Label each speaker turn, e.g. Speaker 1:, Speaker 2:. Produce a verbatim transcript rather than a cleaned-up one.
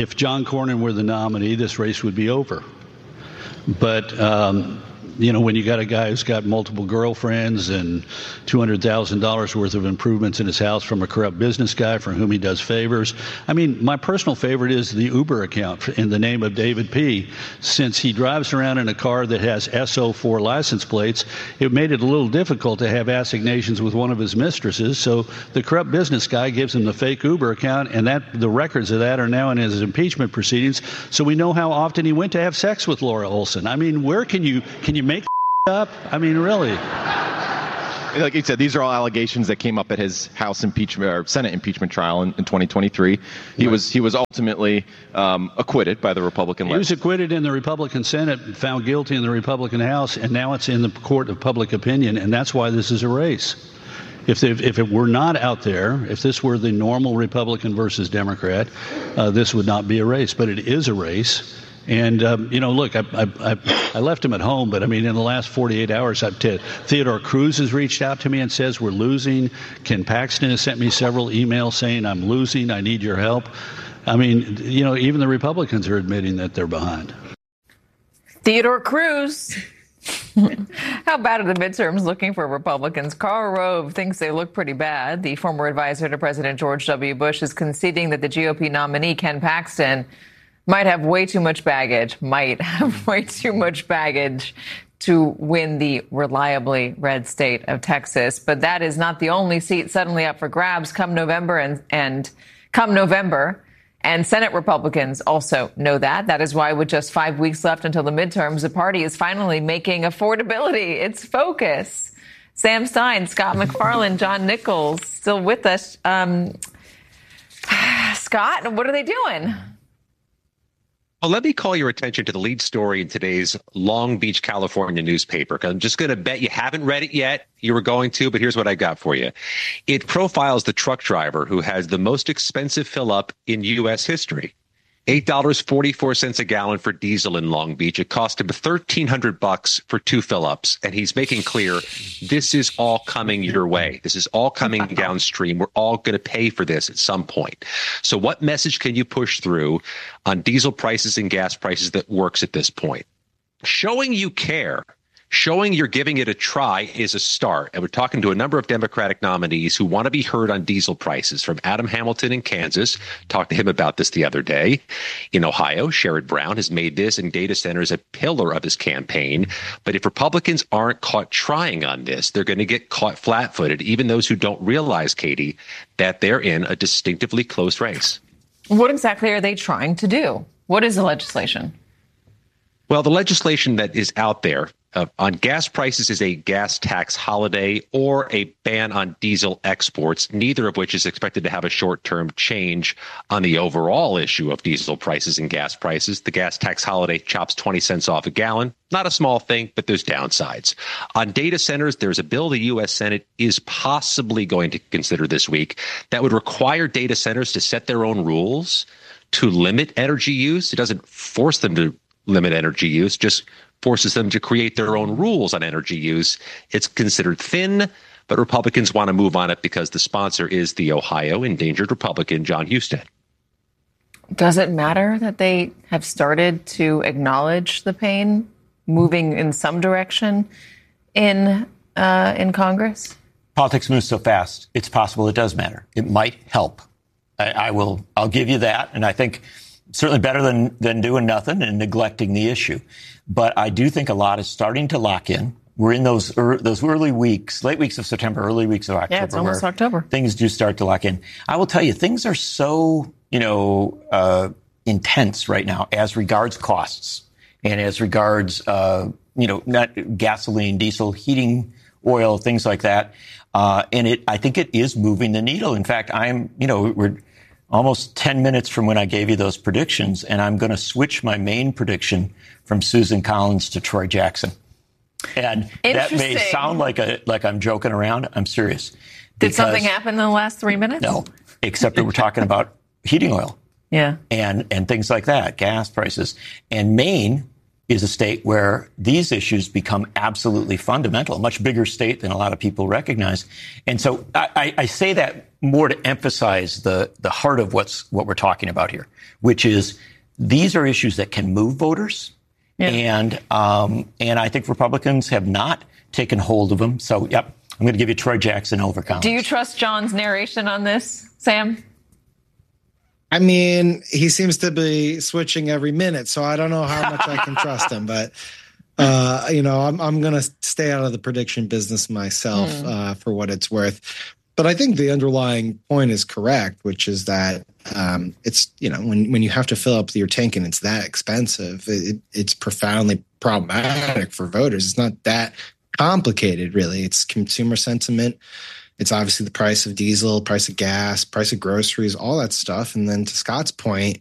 Speaker 1: If John Cornyn were the nominee, this race would be over. But, um, you know, when you got a guy who's got multiple girlfriends and two hundred thousand dollars worth of improvements in his house from a corrupt business guy for whom he does favors. I mean, my personal favorite is the Uber account in the name of David P. Since he drives around in a car that has S O four license plates, it made it a little difficult to have assignations with one of his mistresses. So the corrupt business guy gives him the fake Uber account, and that the records of that are now in his impeachment proceedings. So we know how often he went to have sex with Laura Olson. I mean, where can you can you make up? I mean, really.
Speaker 2: Like you said, these are all allegations that came up at his House impeachment or Senate impeachment trial in, in twenty twenty-three. He right. was he was ultimately um, acquitted by the Republican.
Speaker 1: He was acquitted in the Republican Senate, found guilty in the Republican House, and now it's in the court of public opinion, and that's why this is a race. If, if it were not out there, if this were the normal Republican versus Democrat, uh, this would not be a race. But it is a race. And, um, you know, look, I, I, I left him at home, but, I mean, in the last forty-eight hours, I've t- Theodore Cruz has reached out to me and says we're losing. Ken Paxton has sent me several emails saying I'm losing, I need your help. I mean, you know, even the Republicans are admitting that they're behind.
Speaker 3: Theodore Cruz. How bad are the midterms looking for Republicans? Karl Rove thinks they look pretty bad. The former advisor to President George W. Bush is conceding that the G O P nominee, Ken Paxton, might have way too much baggage, might have way too much baggage to win the reliably red state of Texas. But that is not the only seat suddenly up for grabs come November and, and come November. And Senate Republicans also know that. That is why with just five weeks left until the midterms, the party is finally making affordability its focus. Sam Stein, Scott MacFarlane, John Nichols still with us. Um, Scott, what are they doing?
Speaker 4: Well, let me call your attention to the lead story in today's Long Beach, California newspaper. I'm just going to bet you haven't read it yet. You were going to, but here's what I got for you. It profiles the truck driver who has the most expensive fill-up in U S history. eight dollars and forty-four cents a gallon for diesel in Long Beach. It cost him thirteen hundred bucks for two fill-ups. And he's making clear this is all coming your way. This is all coming downstream. We're all going to pay for this at some point. So what message can you push through on diesel prices and gas prices that works at this point? Showing you care. Showing you're giving it a try is a start. And we're talking to a number of Democratic nominees who want to be heard on diesel prices, from Adam Hamilton in Kansas. Talked to him about this the other day. In Ohio, Sherrod Brown has made this and data centers a pillar of his campaign. But if Republicans aren't caught trying on this, they're going to get caught flat-footed, even those who don't realize, Katie, that they're in a distinctively close race.
Speaker 3: What exactly are they trying to do? What is the legislation?
Speaker 4: Well, the legislation that is out there Uh, on gas prices is a gas tax holiday or a ban on diesel exports, neither of which is expected to have a short-term change on the overall issue of diesel prices and gas prices. The gas tax holiday chops twenty cents off a gallon. Not a small thing, but there's downsides. On data centers, there's a bill the U S Senate is possibly going to consider this week that would require data centers to set their own rules to limit energy use. It doesn't force them to limit energy use, just forces them to create their own rules on energy use. It's considered thin, but Republicans want to move on it because the sponsor is the Ohio endangered Republican John Husted.
Speaker 3: Does it matter that they have started to acknowledge the pain, moving in some direction in uh, in Congress?
Speaker 5: Politics moves so fast. It's possible it does matter. It might help. I, I will. I'll give you that, and I think certainly better than than doing nothing and neglecting the issue. But I do think a lot is starting to lock in. We're in those er, those early weeks, late weeks of September, early weeks of October.
Speaker 3: Yeah, it's almost October.
Speaker 5: Things do start to lock in. I will tell you, things are so, you know, uh, intense right now as regards costs and as regards, uh, you know, not gasoline, diesel, heating oil, things like that. Uh, and it, I think it is moving the needle. In fact, I'm, you know, we're almost ten minutes from when I gave you those predictions, and I'm going to switch my main prediction from Susan Collins to Troy Jackson. And that may sound like a like I'm joking around. I'm serious.
Speaker 3: Did something happen in the last three minutes?
Speaker 5: No, except that we're talking about heating oil.
Speaker 3: Yeah.
Speaker 5: And and things like that, gas prices. And Maine is a state where these issues become absolutely fundamental, a much bigger state than a lot of people recognize. And so I, I say that more to emphasize the, the heart of what's what we're talking about here, which is these are issues that can move voters. Yeah. And um, and I think Republicans have not taken hold of them. So, yep, I'm going to give you Troy Jackson over Collins.
Speaker 3: Do you trust John's narration on this, Sam?
Speaker 6: I mean, he seems to be switching every minute, so I don't know how much I can trust him. But, uh, you know, I'm, I'm going to stay out of the prediction business myself mm. uh, for what it's worth. But I think the underlying point is correct, which is that um, it's, you know, when, when you have to fill up your tank and it's that expensive, it, it's profoundly problematic for voters. It's not that complicated, really. It's consumer sentiment. It's obviously the price of diesel, price of gas, price of groceries, all that stuff. And then to Scott's point,